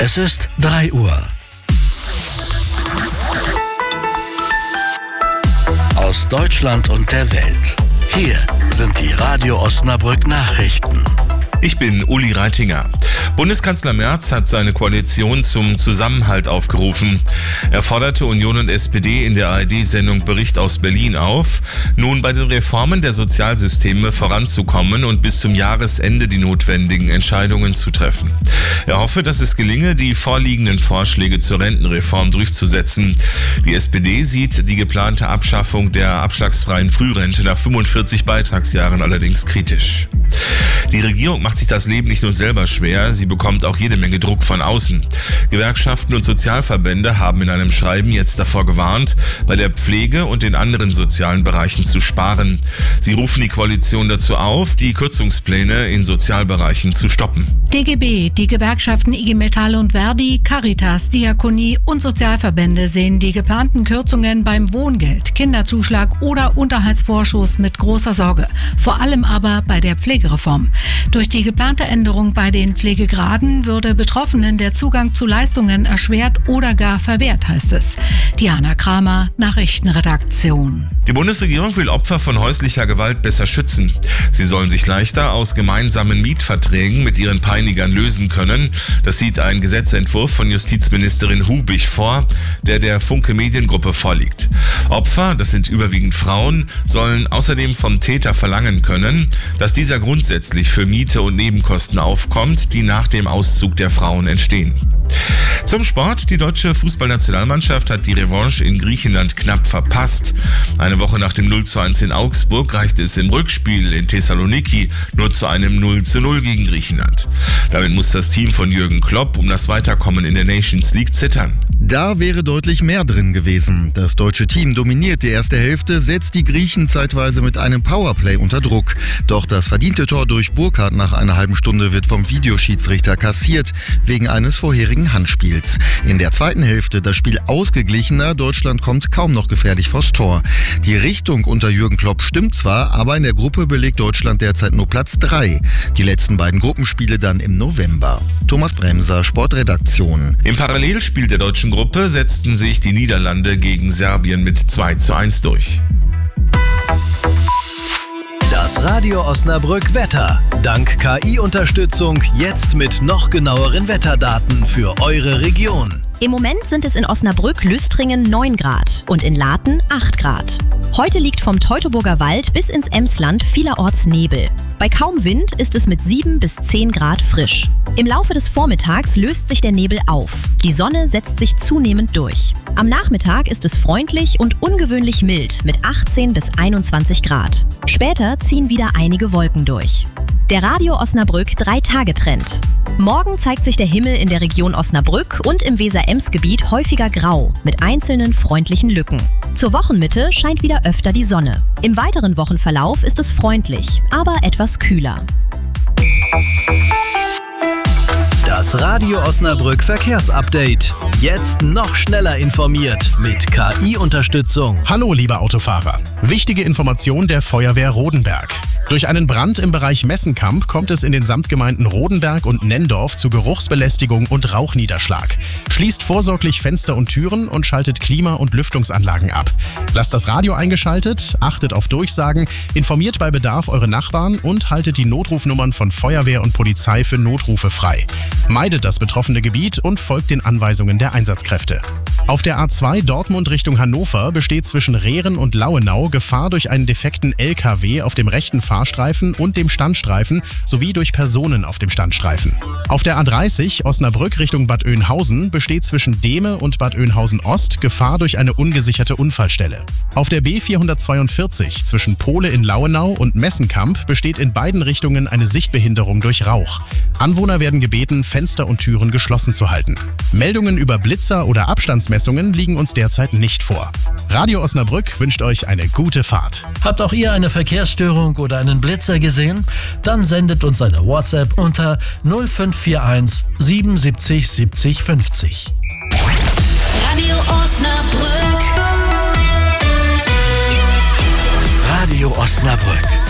Es ist 3 Uhr. Aus Deutschland und der Welt. Hier sind die Radio Osnabrück Nachrichten. Ich bin Uli Reitinger. Bundeskanzler Merz hat seine Koalition zum Zusammenhalt aufgerufen. Er forderte Union und SPD in der ARD-Sendung Bericht aus Berlin auf, nun bei den Reformen der Sozialsysteme voranzukommen und bis zum Jahresende die notwendigen Entscheidungen zu treffen. Er hoffe, dass es gelinge, die vorliegenden Vorschläge zur Rentenreform durchzusetzen. Die SPD sieht die geplante Abschaffung der abschlagsfreien Frührente nach 45 Beitragsjahren allerdings kritisch. Die Regierung macht sich das Leben nicht nur selber schwer, sie bekommt auch jede Menge Druck von außen. Gewerkschaften und Sozialverbände haben in einem Schreiben jetzt davor gewarnt, bei der Pflege und den anderen sozialen Bereichen zu sparen. Sie rufen die Koalition dazu auf, die Kürzungspläne in Sozialbereichen zu stoppen. DGB, die Gewerkschaften IG Metall und Verdi, Caritas, Diakonie und Sozialverbände sehen die geplanten Kürzungen beim Wohngeld, Kinderzuschlag oder Unterhaltsvorschuss mit großer Sorge. Vor allem aber bei der Pflegereform. Durch die geplante Änderung bei den Pflegegraden würde Betroffenen der Zugang zu Leistungen erschwert oder gar verwehrt, heißt es. Diana Kramer, Nachrichtenredaktion. Die Bundesregierung will Opfer von häuslicher Gewalt besser schützen. Sie sollen sich leichter aus gemeinsamen Mietverträgen mit ihren Peinigern lösen können. Das sieht ein Gesetzentwurf von Justizministerin Hubich vor, der Funke Mediengruppe vorliegt. Opfer, das sind überwiegend Frauen, sollen außerdem vom Täter verlangen können, dass dieser grundsätzlich für Miete und Nebenkosten aufkommt, die nach dem Auszug der Frauen entstehen. Zum Sport. Die deutsche Fußballnationalmannschaft hat die Revanche in Griechenland knapp verpasst. Eine Woche nach dem 0:1 in Augsburg reichte es im Rückspiel in Thessaloniki nur zu einem 0:0 gegen Griechenland. Damit muss das Team von Jürgen Klopp um das Weiterkommen in der Nations League zittern. Da wäre deutlich mehr drin gewesen. Das deutsche Team dominiert die erste Hälfte, setzt die Griechen zeitweise mit einem Powerplay unter Druck. Doch das verdiente Tor durch Burkhardt nach einer halben Stunde wird vom Videoschiedsrichter kassiert, wegen eines vorherigen Handspiels. In der zweiten Hälfte das Spiel ausgeglichener, Deutschland kommt kaum noch gefährlich vors Tor. Die Richtung unter Jürgen Klopp stimmt zwar, aber in der Gruppe belegt Deutschland derzeit nur Platz 3. Die letzten beiden Gruppenspiele dann im November. Thomas Bremser, Sportredaktion. Im Parallelspiel der deutschen Gruppe setzten sich die Niederlande gegen Serbien mit 2:1 durch. Das Radio Osnabrück Wetter. Dank KI-Unterstützung jetzt mit noch genaueren Wetterdaten für eure Region. Im Moment sind es in Osnabrück-Lüstringen 9 Grad und in Laten 8 Grad. Heute liegt vom Teutoburger Wald bis ins Emsland vielerorts Nebel. Bei kaum Wind ist es mit 7 bis 10 Grad frisch. Im Laufe des Vormittags löst sich der Nebel auf. Die Sonne setzt sich zunehmend durch. Am Nachmittag ist es freundlich und ungewöhnlich mild mit 18 bis 21 Grad. Später ziehen wieder einige Wolken durch. Der Radio Osnabrück 3-Tage-Trend. Morgen zeigt sich der Himmel in der Region Osnabrück und im Weser-Ems-Gebiet häufiger grau mit einzelnen freundlichen Lücken. Zur Wochenmitte scheint wieder öfter die Sonne. Im weiteren Wochenverlauf ist es freundlich, aber etwas kühler. Das Radio Osnabrück Verkehrsupdate. Jetzt noch schneller informiert mit KI-Unterstützung. Hallo, liebe Autofahrer. Wichtige Information der Feuerwehr Rodenberg. Durch einen Brand im Bereich Messenkamp kommt es in den Samtgemeinden Rodenberg und Nendorf zu Geruchsbelästigung und Rauchniederschlag. Schließt vorsorglich Fenster und Türen und schaltet Klima- und Lüftungsanlagen ab. Lasst das Radio eingeschaltet, achtet auf Durchsagen, informiert bei Bedarf eure Nachbarn und haltet die Notrufnummern von Feuerwehr und Polizei für Notrufe frei. Meidet das betroffene Gebiet und folgt den Anweisungen der Einsatzkräfte. Auf der A2 Dortmund Richtung Hannover besteht zwischen Rehren und Lauenau Gefahr durch einen defekten LKW auf dem rechten Fahrstreifen und dem Standstreifen sowie durch Personen auf dem Standstreifen. Auf der A30 Osnabrück Richtung Bad Oeynhausen besteht zwischen Dehme und Bad Oeynhausen Ost Gefahr durch eine ungesicherte Unfallstelle. Auf der B442 zwischen Pohle in Lauenau und Messenkamp besteht in beiden Richtungen eine Sichtbehinderung durch Rauch. Anwohner werden gebeten, Fenster und Türen geschlossen zu halten. Meldungen über Blitzer oder Abstandsmessungen liegen uns derzeit nicht vor. Radio Osnabrück wünscht euch eine gute Fahrt. Habt auch ihr eine Verkehrsstörung oder einen Blitzer gesehen? Dann sendet uns eine WhatsApp unter 0541 77 70 50. Radio Osnabrück. Radio Osnabrück.